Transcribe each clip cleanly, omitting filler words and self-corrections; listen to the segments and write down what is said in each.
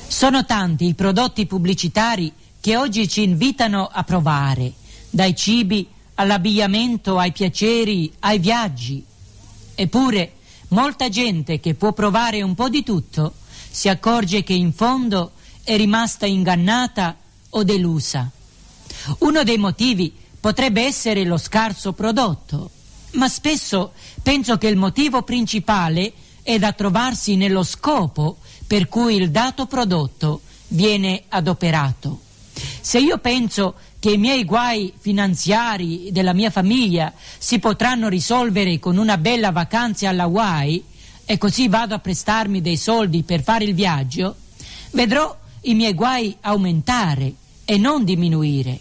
Sono tanti i prodotti pubblicitari che oggi ci invitano a provare, dai cibi all'abbigliamento, ai piaceri, ai viaggi. Eppure, molta gente che può provare un po' di tutto si accorge che in fondo è rimasta ingannata o delusa. Uno dei motivi potrebbe essere lo scarso prodotto, ma spesso penso che il motivo principale è da trovarsi nello scopo per cui il dato prodotto viene adoperato. Se io penso che i miei guai finanziari della mia famiglia si potranno risolvere con una bella vacanza alla Hawaii e così vado a prestarmi dei soldi per fare il viaggio, vedrò i miei guai aumentare e non diminuire.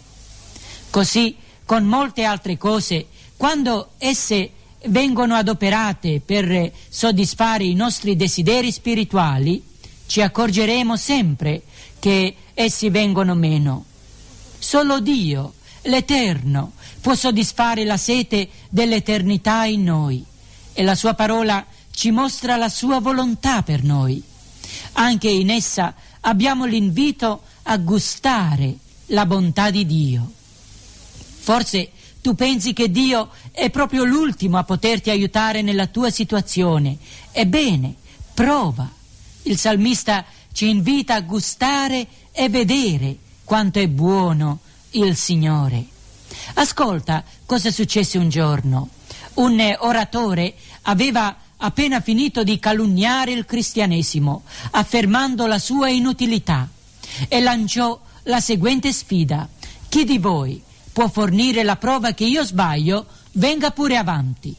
Così con molte altre cose, quando esse vengono adoperate per soddisfare i nostri desideri spirituali, ci accorgeremo sempre che essi vengono meno. Solo Dio, l'Eterno, può soddisfare la sete dell'eternità in noi, e la sua parola ci mostra la sua volontà per noi. Anche in essa abbiamo l'invito a gustare la bontà di Dio. Forse tu pensi che Dio è proprio l'ultimo a poterti aiutare nella tua situazione. Ebbene, prova. Il salmista ci invita a gustare e vedere quanto è buono il Signore. Ascolta cosa successe un giorno. Un oratore aveva appena finito di calunniare il cristianesimo, affermando la sua inutilità, e lanciò la seguente sfida: chi di voi può fornire la prova che io sbaglio? Venga pure avanti.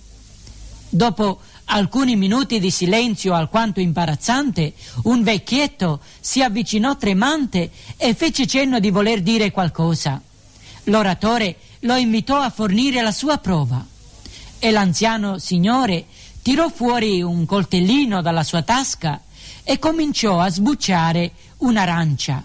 Dopo alcuni minuti di silenzio alquanto imbarazzante, un vecchietto si avvicinò tremante e fece cenno di voler dire qualcosa. L'oratore lo invitò a fornire la sua prova, e l'anziano signore tirò fuori un coltellino dalla sua tasca e cominciò a sbucciare un'arancia.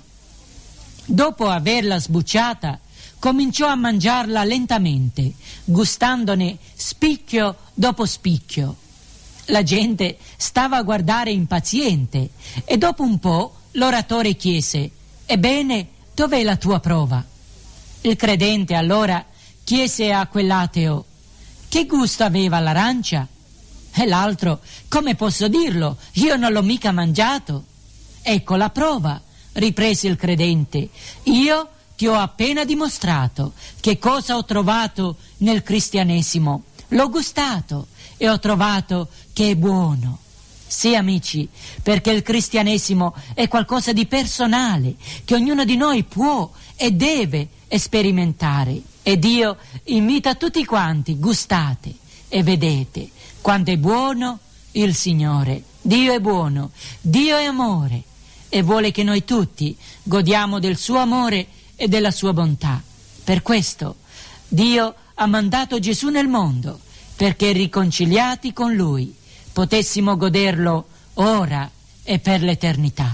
Dopo averla sbucciata, cominciò a mangiarla lentamente, gustandone spicchio dopo spicchio. La gente stava a guardare impaziente, e dopo un po' l'oratore chiese: ebbene, dov'è la tua prova? Il credente allora chiese a quell'ateo: che gusto aveva l'arancia? E l'altro: come posso dirlo? Io non l'ho mica mangiato. Ecco la prova, riprese il credente. Io ti ho appena dimostrato che cosa ho trovato nel cristianesimo. L'ho gustato e ho trovato che è buono. Sì, amici, perché il cristianesimo è qualcosa di personale che ognuno di noi può e deve sperimentare. E Dio invita tutti quanti: gustate e vedete quanto è buono il Signore. Dio è buono, Dio è amore, e vuole che noi tutti godiamo del suo amore e della sua bontà. Per questo Dio ha mandato Gesù nel mondo, perché riconciliati con Lui potessimo goderlo ora e per l'eternità.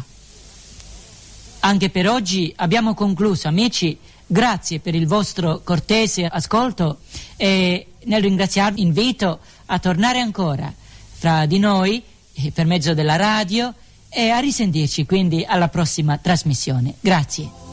Anche per oggi abbiamo concluso, amici. Grazie per il vostro cortese ascolto, e nel ringraziarvi invito a tornare ancora fra di noi per mezzo della radio, e a risentirci quindi alla prossima trasmissione. Grazie.